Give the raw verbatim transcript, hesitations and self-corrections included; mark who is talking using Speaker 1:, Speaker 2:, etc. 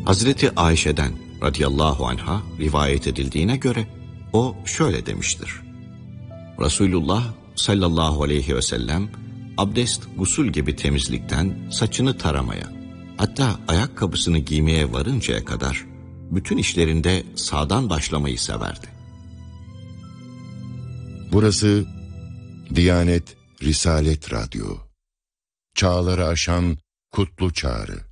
Speaker 1: Hazreti Ayşe'den radıyallahu anha rivayet edildiğine göre o şöyle demiştir. Resulullah sallallahu aleyhi ve sellem abdest, gusül gibi temizlikten saçını taramaya, hatta ayakkabısını giymeye varıncaya kadar bütün işlerinde sağdan başlamayı severdi.
Speaker 2: Burası Diyanet Risalet Radyo. Çağları aşan kutlu çağrı.